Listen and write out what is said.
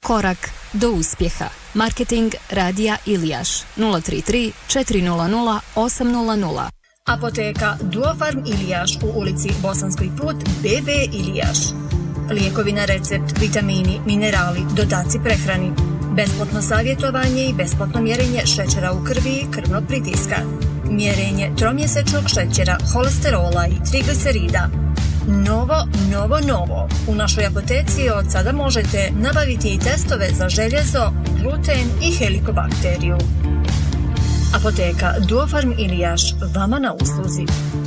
Korak do uspjeha. Marketing Radija Ilijaš 033 400 800. Apoteka Duofarm Ilijaš u ulici Bosanski put BB Ilijaš. Lijekovi na recept, vitamini, minerali, dodaci prehrani. Besplatno savjetovanje i besplatno mjerenje šećera u krvi i krvnog pritiska. Mjerenje tromjesečnog šećera, holesterola i triglicerida. Novo. U našoj apoteci od sada možete nabaviti i testove za željezo, gluten i helikobakteriju. Apoteka Duofarm Ilijaš, vama na usluzi.